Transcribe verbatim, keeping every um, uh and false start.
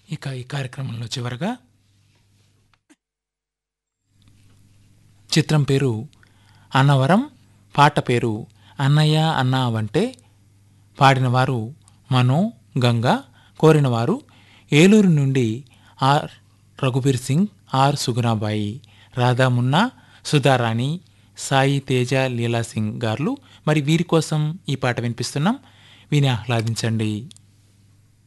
ఇక ఈ కార్యక్రమంలో చివరగా చిత్రం పేరు అన్నవరం, పాట పేరు అన్నయ్య అన్నా వంటే, పాడినవారు మనో, గంగా, కోరినవారు ఏలూరు నుండి ఆర్ రఘుబీర్ సింగ్, ఆర్ సుగుణాబాయి, రాధా మున్నా, సుధారాణి, సాయి తేజ, లీలా సింగ్ గారు. మరి వీరి కోసం ఈ పాట వినిపిస్తున్నాం, విని ఆహ్లాదించండి.